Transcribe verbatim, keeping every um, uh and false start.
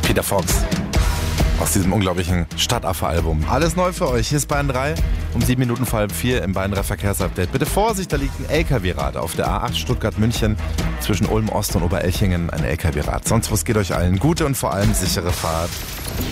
Peter Fox. Aus diesem unglaublichen Stadtaffe-Album. Alles neu für euch. Hier ist Bayern drei um sieben Minuten vor halb vier im Bayern drei Verkehrsupdate. Bitte Vorsicht, da liegt ein L K W-Rad auf der A acht Stuttgart-München zwischen Ulm Ost und Oberelchingen. Ein L K W-Rad. Sonst was geht euch allen gute und vor allem sichere Fahrt.